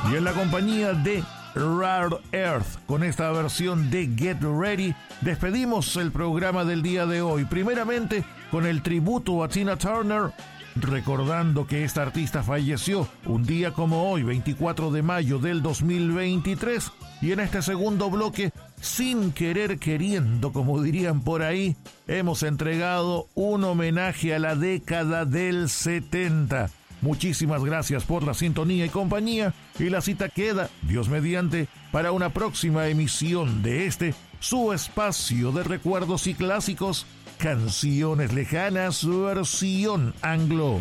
y en la compañía de Rare Earth, con esta versión de Get Ready, despedimos el programa del día de hoy, primeramente con el tributo a Tina Turner, recordando que esta artista falleció un día como hoy, 24 de mayo del 2023, y en este segundo bloque, sin querer queriendo, como dirían por ahí, hemos entregado un homenaje a la década del 70. Muchísimas gracias por la sintonía y compañía, y la cita queda, Dios mediante, para una próxima emisión de su espacio de recuerdos y clásicos, Canciones Lejanas, versión anglo.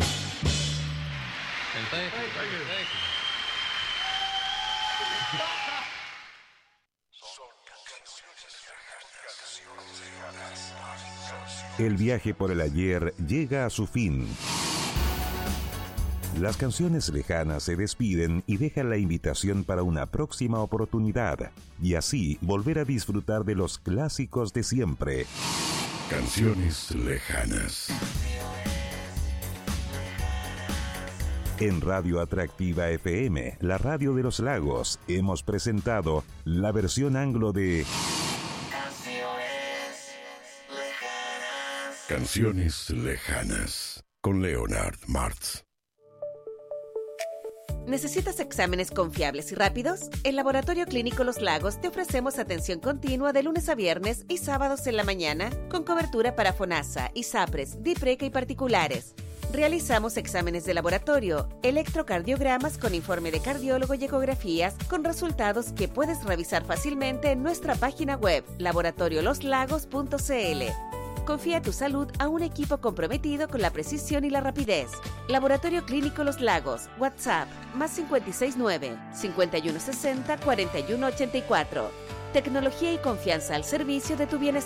El viaje por el ayer llega a su fin. Las canciones lejanas se despiden y dejan la invitación para una próxima oportunidad, y así volver a disfrutar de los clásicos de siempre. Canciones lejanas. En Radio Atractiva FM, la radio de los lagos, hemos presentado la versión anglo de Canciones lejanas, con Leonard Martz. ¿Necesitas exámenes confiables y rápidos? En Laboratorio Clínico Los Lagos te ofrecemos atención continua de lunes a viernes y sábados en la mañana, con cobertura para FONASA, ISAPRES, DIPRECA y particulares. Realizamos exámenes de laboratorio, electrocardiogramas con informe de cardiólogo y ecografías con resultados que puedes revisar fácilmente en nuestra página web laboratorioloslagos.cl. Confía tu salud a un equipo comprometido con la precisión y la rapidez. Laboratorio Clínico Los Lagos. WhatsApp, +569 5160 4184. Tecnología y confianza al servicio de tu bienestar.